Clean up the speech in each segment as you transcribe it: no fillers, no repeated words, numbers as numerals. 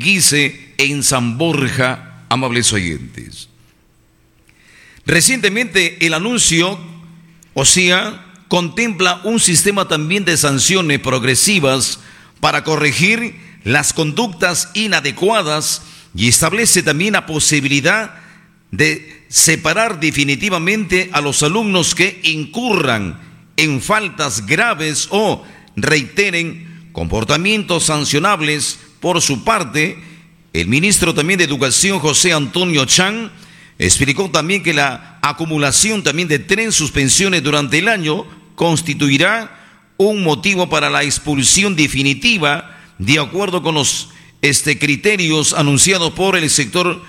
Guise en San Borja, amables oyentes. Recientemente el anuncio, contempla un sistema también de sanciones progresivas para corregir las conductas inadecuadas y establece también la posibilidad de separar definitivamente a los alumnos que incurran en faltas graves o reiteren comportamientos sancionables. Por su parte, el ministro también de Educación, José Antonio Chang, explicó también que la acumulación también de 3 suspensiones durante el año constituirá un motivo para la expulsión definitiva, de acuerdo con los criterios anunciados por el sector.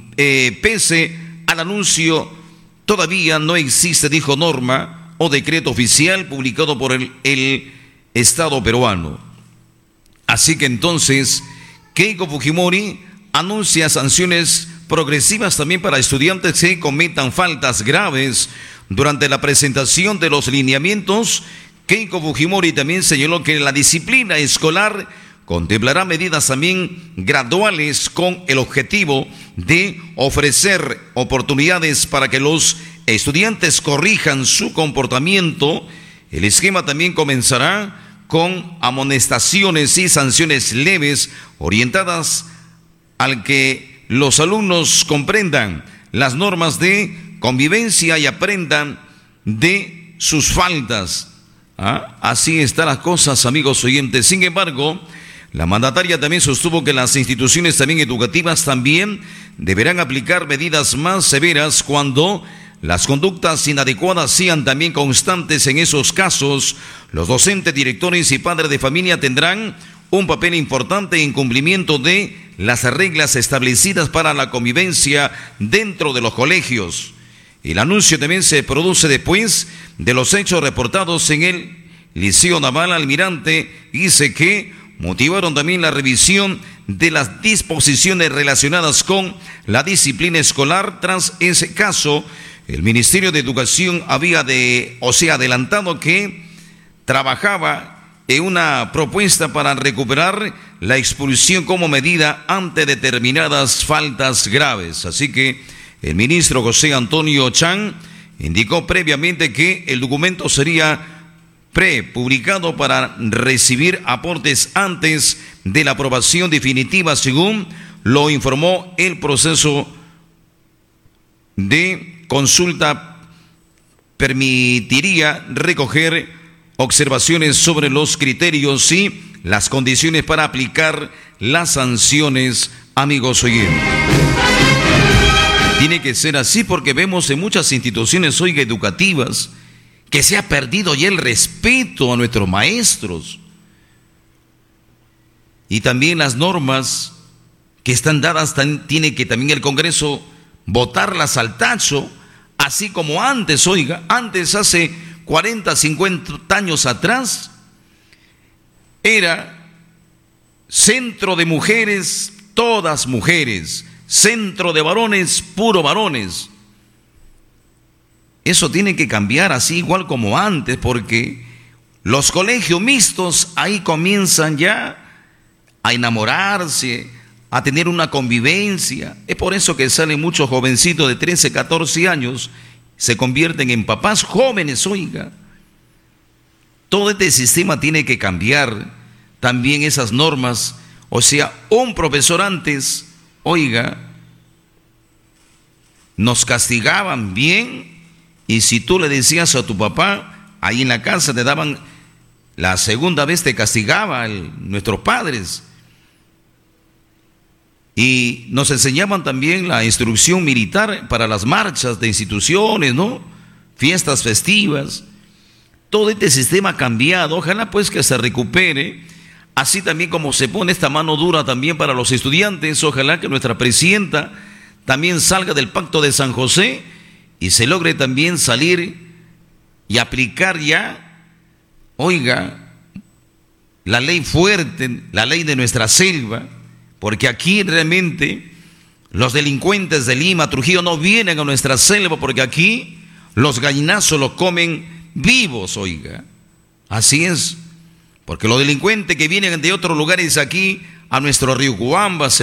Pese al anuncio, todavía no existe, dijo, norma o decreto oficial publicado por el Estado peruano. Así que entonces, Keiko Fujimori anuncia sanciones progresivas también para estudiantes que cometan faltas graves. Durante la presentación de los lineamientos, Keiko Fujimori también señaló que la disciplina escolar contemplará medidas también graduales con el objetivo de ofrecer oportunidades para que los estudiantes corrijan su comportamiento. El esquema también comenzará con amonestaciones y sanciones leves orientadas al que los alumnos comprendan las normas de convivencia y aprendan de sus faltas. Así están las cosas, amigos oyentes. Sin embargo, la mandataria también sostuvo que las instituciones también educativas también deberán aplicar medidas más severas cuando las conductas inadecuadas sean también constantes. En esos casos, los docentes, directores y padres de familia tendrán un papel importante en cumplimiento de las reglas establecidas para la convivencia dentro de los colegios. El anuncio también se produce después de los hechos reportados en el Liceo Naval Almirante Guise, que motivaron también la revisión de las disposiciones relacionadas con la disciplina escolar. Tras ese caso, el Ministerio de Educación había adelantado que trabajaba en una propuesta para recuperar la expulsión como medida ante determinadas faltas graves. Así que el ministro José Antonio Chang indicó previamente que el documento sería prepublicado para recibir aportes antes de la aprobación definitiva. Según lo informó, el proceso de consulta permitiría recoger observaciones sobre los criterios y las condiciones para aplicar las sanciones, amigos oyentes. Tiene que ser así porque vemos en muchas instituciones, educativas, que se ha perdido ya el respeto a nuestros maestros. Y también las normas que están dadas, tiene que también el Congreso botarlas al tacho, así como antes, antes hace 40, 50 años atrás, era centro de mujeres, todas mujeres, centro de varones, puro varones. Eso tiene que cambiar así igual como antes, porque los colegios mixtos ahí comienzan ya a enamorarse, a tener una convivencia. Es por eso que salen muchos jovencitos de 13, 14 años, se convierten en papás jóvenes, Todo este sistema tiene que cambiar, también esas normas. Un profesor antes, nos castigaban bien, y si tú le decías a tu papá, ahí en la casa te daban, la segunda vez te castigaba nuestros padres. Y nos enseñaban también la instrucción militar para las marchas de instituciones, fiestas festivas. Todo este sistema ha cambiado, ojalá pues que se recupere, así también como se pone esta mano dura también para los estudiantes. Ojalá que nuestra presidenta también salga del Pacto de San José y se logre también salir y aplicar ya, la ley fuerte, la ley de nuestra selva, porque aquí realmente los delincuentes de Lima, Trujillo no vienen a nuestra selva, porque aquí los gallinazos los comen vivos, así es, porque los delincuentes que vienen de otros lugares aquí a nuestro Río Cuamba